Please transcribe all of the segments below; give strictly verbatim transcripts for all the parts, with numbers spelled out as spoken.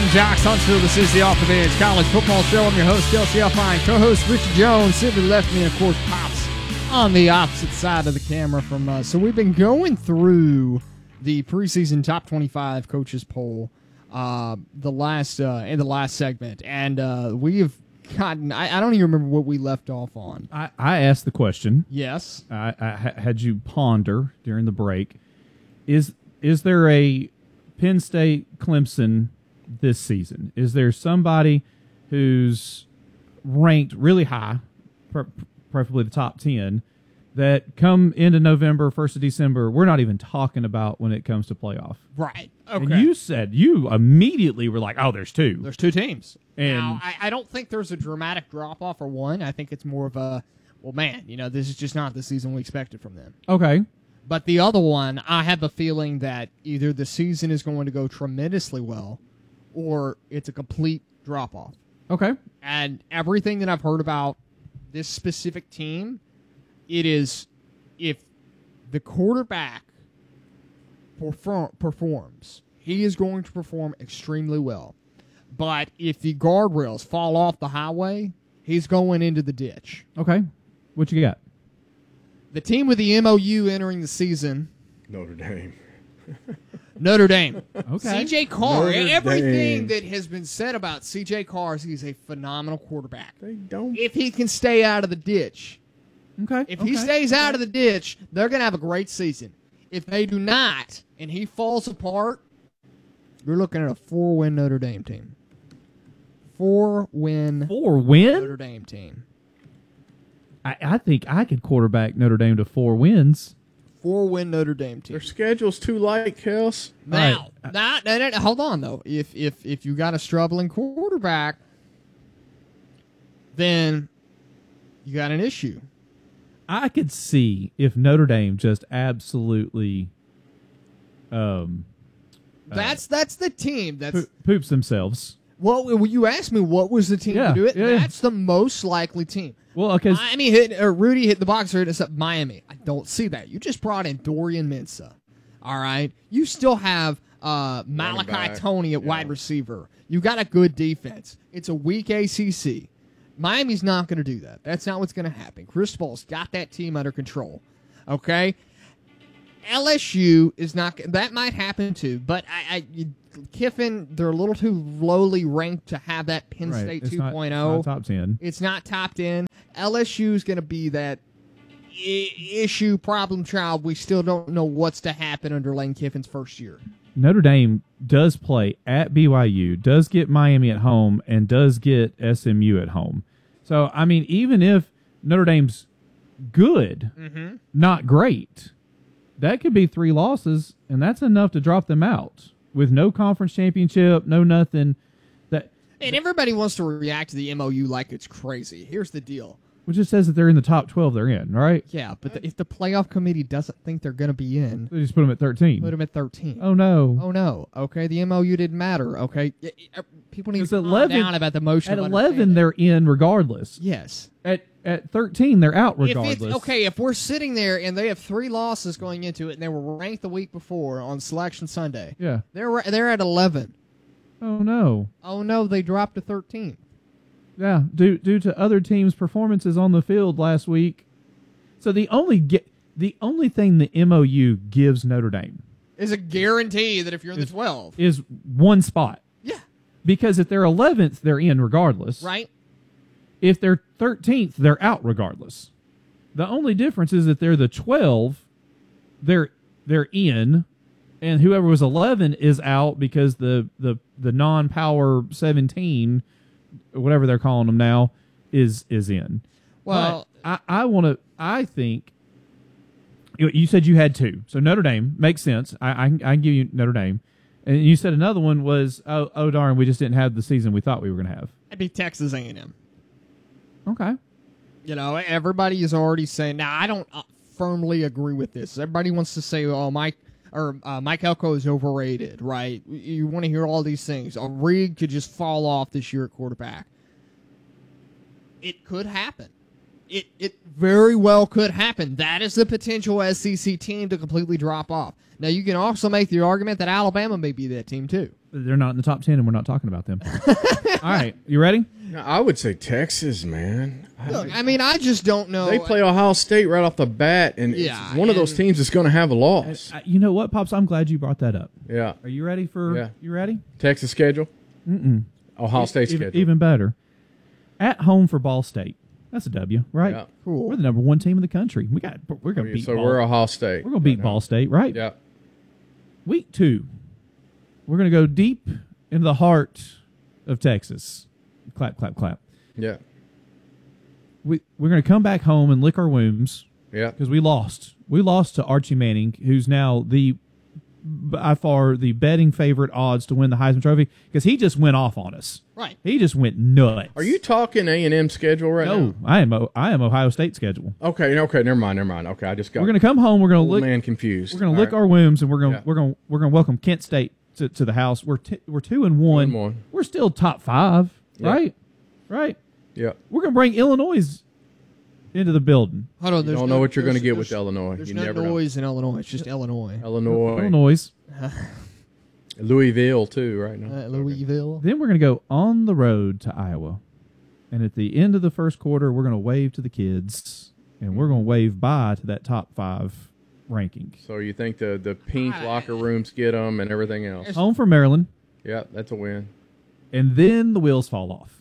from Jocks Huntsville. This is the Off the Bench College Football Show. I'm your host, Kelsey Alpine, co-host Richard Jones. Sitting to the left of me, and of course, Pops on the opposite side of the camera from us. So we've been going through the preseason top twenty-five coaches poll uh, the last uh, in the last segment, and uh, we have gotten. I, I don't even remember what we left off on. I, I asked the question. Yes, I, I had you ponder during the break. Is is there a Penn State Clemson this season? Is there somebody who's ranked really high, preferably the top ten, that come into November, first of December, we're not even talking about when it comes to playoff? Right. Okay. And you said, you immediately were like, oh, there's two. There's two teams. And now, I, I don't think there's a dramatic drop-off or one. I think it's more of a, well, man, you know, this is just not the season we expected from them. Okay. But the other one, I have a feeling that either the season is going to go tremendously well or it's a complete drop-off. Okay. And everything that I've heard about this specific team, it is if the quarterback perform, performs, he is going to perform extremely well. But if the guardrails fall off the highway, he's going into the ditch. Okay. What you got? The team with the M O U entering the season, Notre Dame. Notre Dame. Okay. C J Carr. Notre Everything Dame. that has been said about C J Carr is he's a phenomenal quarterback. They don't. If he can stay out of the ditch, Okay. if okay. he stays out of the ditch, they're going to have a great season. If they do not, and he falls apart, you're looking at a four-win Notre Dame team. Four-win Four win? Notre Dame team. I, I think I could quarterback Notre Dame to four wins. Four-win Notre Dame team. Their schedule's too light, Kels. Now, Right. now, now, now, hold on though. If if if you got a struggling quarterback, then you got an issue. I could see if Notre Dame just absolutely um, That's that's the team. That's po- poops themselves. well. When you asked me what was the team Yeah, to do it, yeah, yeah. that's the most likely team. Well, okay. Miami hit or Rudy hit the boxer hit us up Miami. I don't see that. You just brought in Dorian Mensah. All right. You still have uh, Malachi back, Tony at yeah. wide receiver. You got a good defense. It's a weak A C C. Miami's not going to do that. That's not what's going to happen. Cristobal's got that team under control. Okay. L S U is not. That might happen too, but I, I you, Kiffin, they're a little too lowly ranked to have that Penn right. State It's two not- point it's oh. not top ten. It's not top ten. L S U is going to be that I- issue problem child. We still don't know what's to happen under Lane Kiffin's first year. Notre Dame does play at B Y U, does get Miami at home, and does get S M U at home. So, I mean, even if Notre Dame's good, Mm-hmm. not great, that could be three losses, and that's enough to drop them out with no conference championship, no nothing. That And everybody wants to react to the M O U like it's crazy. Here's the deal. which just says that they're in the top twelve they're in, right? Yeah, but the, if the playoff committee doesn't think they're going to be in, They just put them at thirteen. put them at thirteen. Oh, no. Oh, no. Okay, the M O U didn't matter. Okay, Y- y- people need It's to calm eleven down about the motion. At of eleven, understanding. they're in regardless. Yes. At at thirteen, they're out If regardless. it's, okay, if we're sitting there and they have three losses going into it, and they were ranked the week before on Selection Sunday, Yeah. they're they're at eleven. Oh, no. Oh no, they dropped to thirteen. Yeah, due due to other teams' performances on the field last week. So the only get the only thing the M O U gives Notre Dame Is a guarantee that if you're in the twelve, is one spot. yeah, Because if they're eleventh, they're in regardless. right. If they're thirteenth, they're out regardless. The only difference is that they're the twelve, they're they're in, and whoever was eleven is out because the the, the non-power seventeen, whatever they're calling them now, is is in. Well, But I, I want to. I think you, you said you had two, so Notre Dame makes sense. I, I, can- I can give you Notre Dame, and you said another one was oh oh darn, we just didn't have the season we thought we were going to have. I'd be Texas A and M. Okay. You know, everybody is already saying. Now, I don't uh, firmly agree with this. Everybody wants to say, "Oh, Mike or uh, Mike Elko is overrated," right? You want to hear all these things. Oh, Reed could just fall off this year at quarterback. It could happen. It it very well could happen. That is the potential S E C team to completely drop off. Now, you can also make the argument that Alabama may be that team, too. They're not in the top ten, and we're not talking about them. All right, you ready? No, I would say Texas, man. Look, I mean, I just don't know. They play Ohio State right off the bat, and Yeah, it's one of those and- teams that's going to have a loss. Uh, you know what, Pops? I'm glad you brought that up. Yeah. Are you ready for? Yeah. You ready? Texas schedule? Mm-mm. Ohio State even, schedule. even better. At home for Ball State. That's a W, right? Yeah. Cool. We're the number one team in the country. We got. We're going to beat. So Ball. we're Ohio State. We're going to beat right Ball now. State, right? Yeah. Week two, we're going to go deep into the heart of Texas. Clap, clap, clap. Yeah. We we're going to come back home and lick our wounds Yeah. because we lost. We lost to Archie Manning, who's now the by far the betting favorite odds to win the Heisman Trophy because he just went off on us. Right. He just went nuts. Are you talking A and M schedule right No, now? I am. O- I am Ohio State schedule. Okay. Okay. Never mind. Never mind. Okay. I just got We're going to come home. We're going old to lick. man confused. We're going to All lick right. our wounds, and we're going to Yeah. we're going we're going to welcome Kent State to, to the house. We're t- we're two and one. and one. We're still top five, Yeah. right? Right. Yeah. We're going to bring Illinois into the building. Hold on. You there's don't no- know what you're going to there's- get with there's- Illinois. There's You no never know. noise in Illinois. It's just Illinois. Illinois. Illinois. Louisville, too, right now. Uh, Louisville. Then we're going to go on the road to Iowa. And at the end of the first quarter, we're going to wave to the kids, and we're going to wave bye to that top five ranking. So you think the, the pink locker rooms get them and everything else? Home for Maryland, Yeah, that's a win. and then the wheels fall off.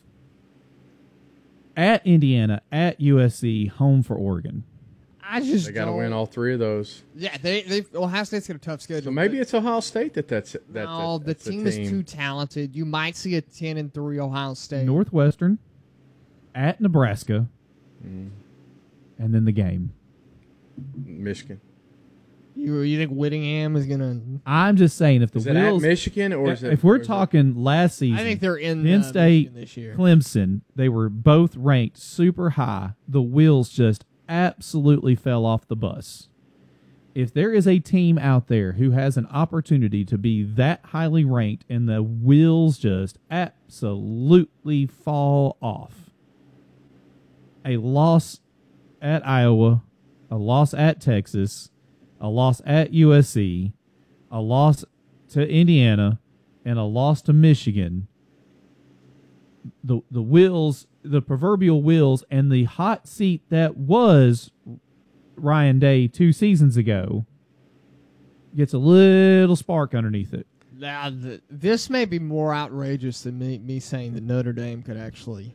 At Indiana, at U S C, home for Oregon. I just They got to don't- win all three of those. Yeah, they they Ohio State's got a tough schedule. So maybe but- it's Ohio State that that's that. no, that, the that's team, is too talented. You might see a ten and three Ohio State. Northwestern, at Nebraska, Mm. and then the game. Michigan. You you think Whittingham is gonna? I'm just saying, if the Is it at wheels, Michigan or is it? if or we're is it- talking last season, I think they're in Penn uh, State, Michigan this year. Clemson, they were both ranked super high. The wheels just absolutely fell off the bus. If there is a team out there who has an opportunity to be that highly ranked and the wheels just absolutely fall off, a loss at Iowa, a loss at Texas, a loss at U S C, a loss to Indiana, and a loss to Michigan, the the wheels, the proverbial wheels, and the hot seat that was Ryan Day two seasons ago gets a little spark underneath it. Now, th this may be more outrageous than me, me saying that Notre Dame could actually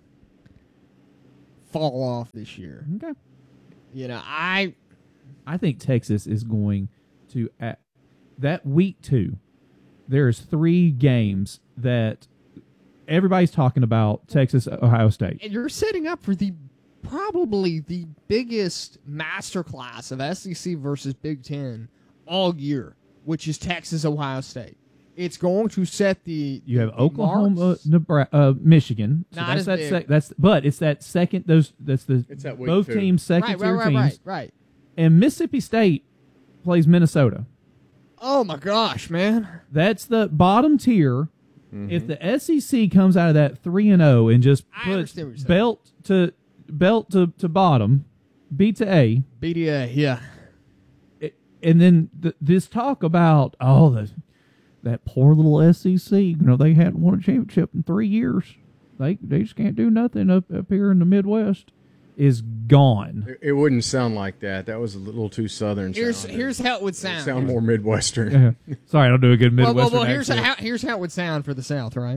fall off this year. Okay. You know, I I think Texas is going to at that week two. There's three games that everybody's talking about. Texas, Ohio State. and you're setting up for the probably the biggest masterclass of S E C versus Big Ten all year, which is Texas Ohio State. It's going to set the You have the Oklahoma, marks. Nebraska, uh, Michigan. So Not that's as that. big. Sec, that's but it's that second. Those that's the It's that week both two. teams second Right, right, tier right, teams. right, right. And Mississippi State plays Minnesota. Oh my gosh, man! That's the bottom tier. If the S E C comes out of that three and zero and just I puts understand what you're saying. belt to belt to, to bottom, B to A, B D A, yeah. it, and then th- this talk about oh the that poor little S E C, you know they hadn't won a championship in three years. They they just can't do nothing up up here in the Midwest. Is gone. It, it wouldn't sound like that. That was a little too southern. Here's sounding. here's how it would It sound. sound more Midwestern. Yeah. Sorry, I don't do a good well, Midwestern well, well, here's accent. how here's how it would sound for the South, right?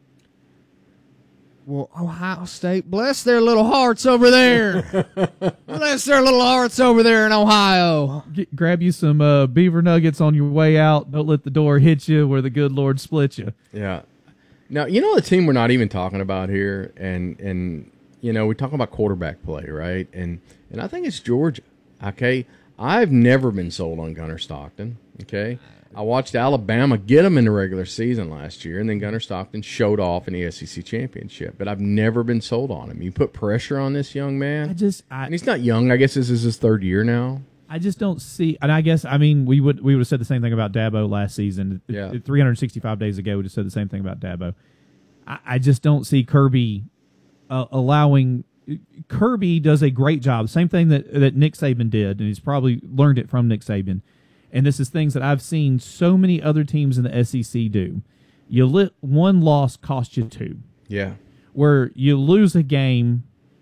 Well, Ohio State, bless their little hearts over there. Bless their little hearts over there in Ohio. Get, grab you some uh, beaver nuggets on your way out. Don't let the door hit you where the good Lord split you. Yeah. Now, you know the team we're not even talking about here, and and you know we talk about quarterback play, right? And and I think it's Georgia. Okay, I've never been sold on Gunnar Stockton. Okay, I watched Alabama get him in the regular season last year, and then Gunnar Stockton showed off in the S E C championship. But I've never been sold on him. You put pressure on this young man, I just, I, and he's not young. I guess this is his third year now. I just don't see. And I guess, I mean, we would we would have said the same thing about Dabo last season. Yeah. three hundred sixty-five days ago, we just said the same thing about Dabo. I, I just don't see Kirby uh, allowing Kirby does a great job. Same thing that, that Nick Saban did, and he's probably learned it from Nick Saban. And this is things that I've seen so many other teams in the S E C do. You let one loss cost you two. Yeah. Where you lose a game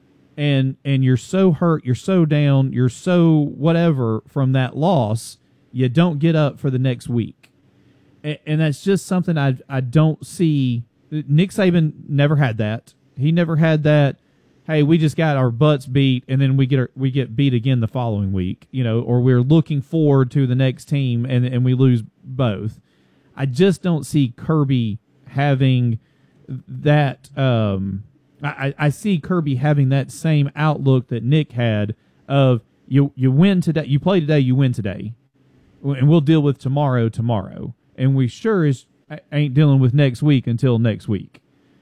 and and you're so hurt, you're so down, you're so whatever from that loss, you don't get up for the next week. And, and that's just something I I don't see. Nick Saban never had that. He never had that, hey, we just got our butts beat and then we get our, we get beat again the following week, you know, or we're looking forward to the next team and, and we lose both. I just don't see Kirby having that. Um, I, I see Kirby having that same outlook that Nick had of you you win today, you play today, you win today, and we'll deal with tomorrow tomorrow. And we sure as ain't dealing with next week until next week.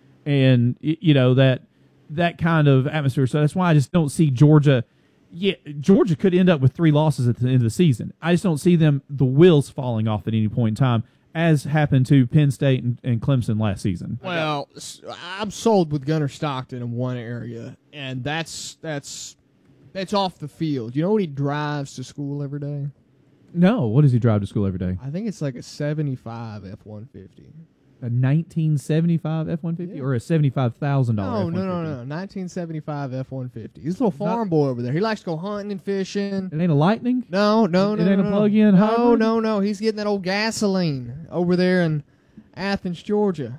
And, you know, that that kind of atmosphere. So that's why I just don't see Georgia. Yeah, Georgia could end up with three losses at the end of the season. I just don't see them, the wheels falling off at any point in time, as happened to Penn State and, and Clemson last season. Well, I'm sold with Gunnar Stockton in one area, and that's that's that's off the field. You know when he drives to school every day? No, what does he drive to school every day? I think it's like a seventy-five F one fifty. A nineteen seventy-five F one fifty Yeah. or a seventy-five thousand dollars No, F one fifty? no, no, no. nineteen seventy-five F one fifty. He's a little farm boy over there. He likes to go hunting and fishing. It ain't a Lightning? No, no, It no. ain't no, a no. plug-in No, hybrid? no, no. He's getting that old gasoline over there in Athens, Georgia.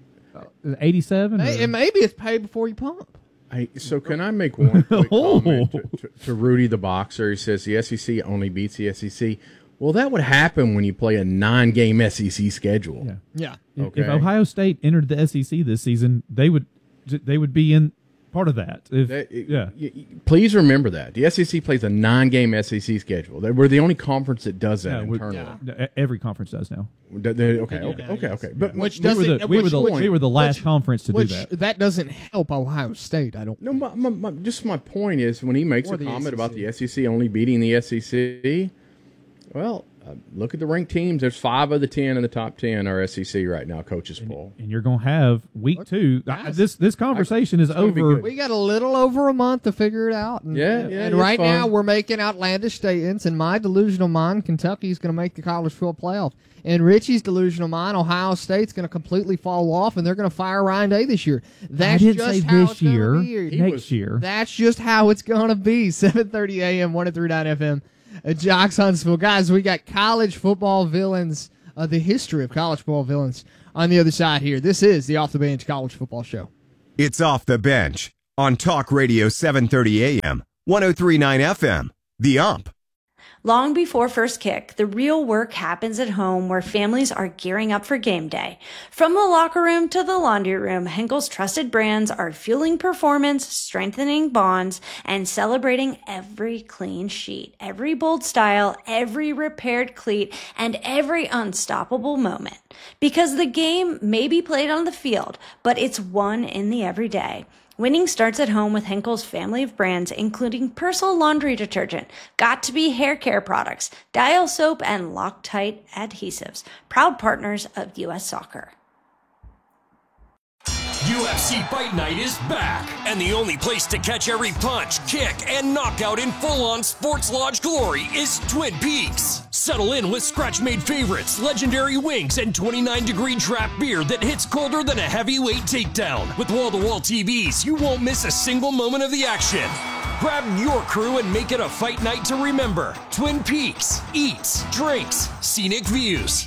eighty-seven? Hey, or- and maybe it's pay before you pump. Hey, so can I make one quick Oh. comment to, to, to Rudy the Boxer? He says the S E C only beats the S E C. Well, that would happen when you play a nine-game S E C schedule. Yeah. Yeah. If- Okay. If Ohio State entered the S E C this season, they would they would be in part of that. If, That- yeah. y- y- please remember that. The S E C plays a nine-game S E C schedule. They- We're the only conference that does that Yeah, we- internally. yeah. Every conference does now. They- they- okay, Yeah, okay, yeah, okay, yes. okay. But Which We were doesn't. the, we were which- the, which- we were the last which- conference to which, do that. that doesn't help Ohio State. I don't. no, my, my, my, just my point is when he makes Or a the comment S E C. about the S E C only beating the S E C, well, uh, look at the ranked teams. There's five of the ten in the top ten are S E C right now. Coaches poll. And you're going to have week two. I- Guys, this this conversation is gonna be over. good. We got a little over a month to figure it out. And, Yeah, yeah, And it's right fun. now we're making outlandish statements. In my delusional mind, Kentucky's going to make the college football playoff. In Richie's delusional mind, Ohio State's going to completely fall off, and they're going to fire Ryan Day this year. That's I didn't just say how this it's gonna year. be. Next was- year. That's just how it's going to be. seven thirty a.m., one oh three point nine F M. Uh, Jocks Huntsville. Guys, we got college football villains, uh, the history of college football villains on the other side here. This is the Off the Bench College Football Show. It's Off the Bench on Talk Radio seven thirty A M, one oh three point nine F M. The Ump. Long before first kick, the real work happens at home where families are gearing up for game day. From the locker room to the laundry room, Henkel's trusted brands are fueling performance, strengthening bonds, and celebrating every clean sheet, every bold style, every repaired cleat, and every unstoppable moment. Because the game may be played on the field, but it's won in the everyday. Winning starts at home with Henkel's family of brands, including Persil laundry detergent, Got2b hair care products, Dial soap, and Loctite adhesives. Proud partners of U S Soccer. U F C Fight Night is back, and the only place to catch every punch, kick, and knockout in full-on sports lodge glory is Twin Peaks. Settle in with scratch-made favorites, legendary wings, and twenty-nine degree draft beer that hits colder than a heavyweight takedown. With wall-to-wall T Vs, you won't miss a single moment of the action. Grab your crew and make it a fight night to remember. Twin Peaks. Eats, drinks, scenic views.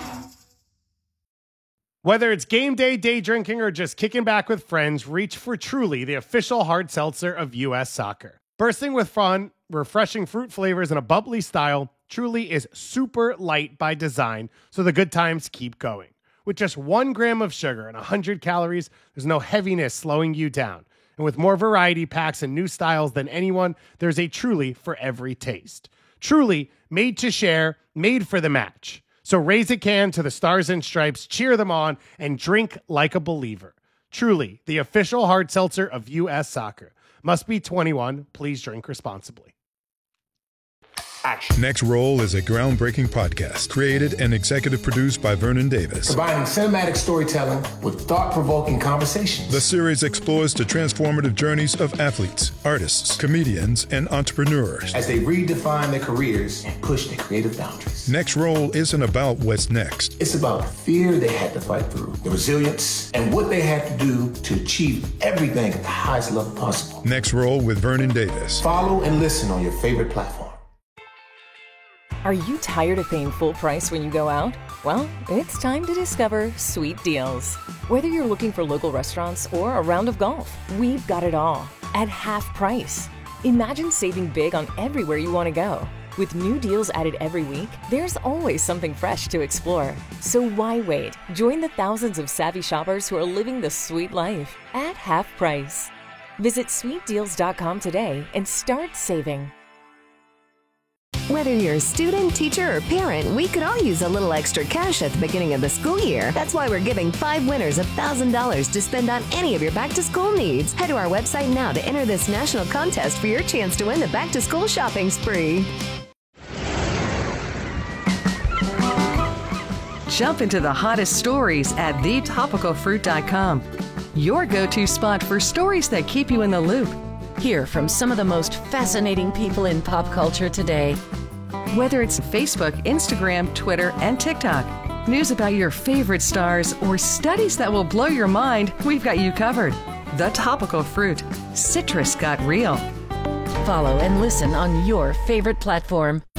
Whether it's game day, day drinking, or just kicking back with friends, reach for Truly, the official hard seltzer of U S Soccer. Bursting with fun, refreshing fruit flavors, and a bubbly style, Truly is super light by design, so the good times keep going. With just one gram of sugar and one hundred calories, there's no heaviness slowing you down. And with more variety packs and new styles than anyone, there's a Truly for every taste. Truly, made to share, made for the match. So raise a can to the Stars and Stripes, cheer them on, and drink like a believer. Truly, the official hard seltzer of U S Soccer. Must be twenty-one. Please drink responsibly. action. Next Roll is a groundbreaking podcast created and executive produced by Vernon Davis. Combining cinematic storytelling with thought-provoking conversations. The series explores the transformative journeys of athletes, artists, comedians, and entrepreneurs as they redefine their careers and push their creative boundaries. Next Roll isn't about what's next. It's about the fear they had to fight through, the resilience, and what they had to do to achieve everything at the highest level possible. Next Roll with Vernon Davis. Follow and listen on your favorite platform. Are you tired of paying full price when you go out? Well, it's time to discover Sweet Deals. Whether you're looking for local restaurants or a round of golf, we've got it all at half price. Imagine saving big on everywhere you want to go. With new deals added every week, there's always something fresh to explore. So why wait? Join the thousands of savvy shoppers who are living the sweet life at half price. Visit sweet deals dot com today and start saving. Whether you're a student, teacher, or parent, we could all use a little extra cash at the beginning of the school year. That's why we're giving five winners one thousand dollars to spend on any of your back-to-school needs. Head to our website now to enter this national contest for your chance to win the back-to-school shopping spree. Jump into the hottest stories at the topical fruit dot com. Your go-to spot for stories that keep you in the loop. Hear from some of the most fascinating people in pop culture today. Whether it's Facebook, Instagram, Twitter, and TikTok, news about your favorite stars, or studies that will blow your mind, we've got you covered. The Topical Fruit. Citrus got real. Follow and listen on your favorite platform.